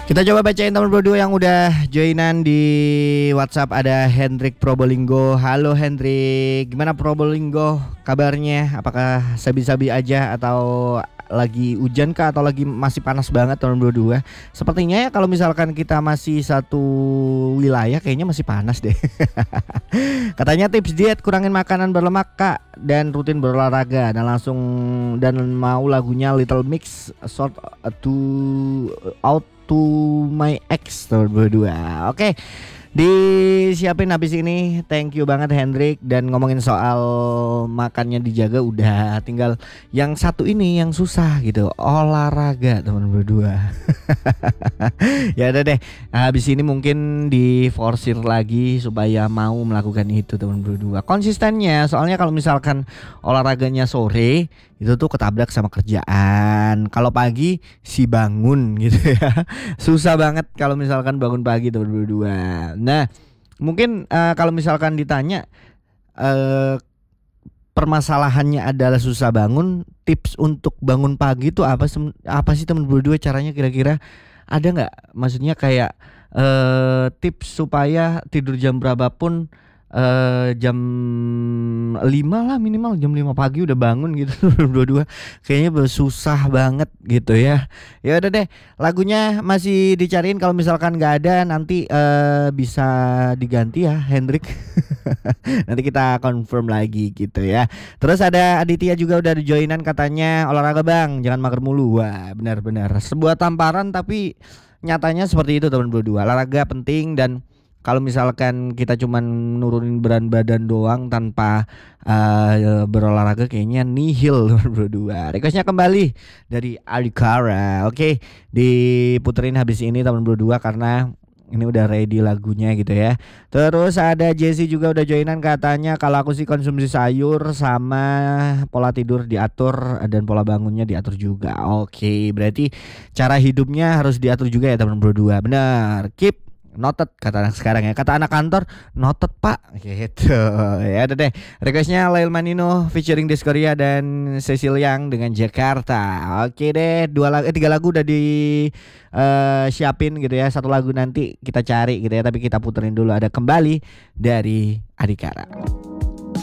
Kita coba bacain teman berdua yang udah joinan di WhatsApp. Ada Hendrik Probolinggo. Halo Hendrik, gimana Probolinggo kabarnya? Apakah sabi-sabi aja atau lagi hujan kah atau lagi masih panas banget teman berdua? Sepertinya ya kalau misalkan kita masih satu wilayah kayaknya masih panas deh. Katanya tips diet, kurangin makanan berlemak kak, dan rutin berolahraga, dan mau lagunya Little Mix Sort to Out to My Ex tahun berdua. Oke, disiapin habis ini. Thank you banget Hendrik. Dan ngomongin soal makannya dijaga, udah tinggal yang satu ini yang susah gitu, olahraga teman berdua. Ya udah deh, habis ini mungkin diforsir lagi supaya mau melakukan itu teman berdua. Konsistennya, soalnya kalau misalkan olahraganya sore itu tuh ketabrak sama kerjaan. Kalau pagi si bangun gitu ya. Susah banget kalau misalkan bangun pagi teman berdua. Nah, mungkin kalau misalkan ditanya permasalahannya adalah susah bangun, tips untuk bangun pagi itu apa sih teman berdua, caranya kira-kira ada nggak? Maksudnya kayak tips supaya tidur jam berapapun, jam 5 lah minimal, jam 5 pagi udah bangun gitu. Dua-dua kayaknya susah banget gitu ya. Ya udah deh, lagunya masih dicariin, kalau misalkan nggak ada nanti bisa diganti ya Hendrik. Nanti kita confirm lagi gitu ya. Terus ada Aditya juga udah di joinan, katanya olahraga bang, jangan mager mulu. Wah benar-benar sebuah tamparan, tapi nyatanya seperti itu teman berdua. Olahraga penting, dan kalau misalkan kita cuman nurunin berat badan doang tanpa berolahraga kayaknya nihil teman berdua. Requestnya kembali dari Adikara. Oke, diputerin habis ini teman berdua karena ini udah ready lagunya gitu ya. Terus ada Jesse juga udah joinan, katanya kalau aku sih konsumsi sayur sama pola tidur diatur dan pola bangunnya diatur juga. Oke, berarti cara hidupnya harus diatur juga ya teman berdua. Benar. Keep noted kata anak sekarang ya. Kata anak kantor, noted pak gitu. Ya udah deh, requestnya Lail Manino featuring Diskoria dan Cecil Yang dengan Jakarta. Oke deh, 3 lagu udah di siapin gitu ya. Satu lagu nanti kita cari gitu ya, tapi kita puterin dulu. Ada Kembali dari Adikara.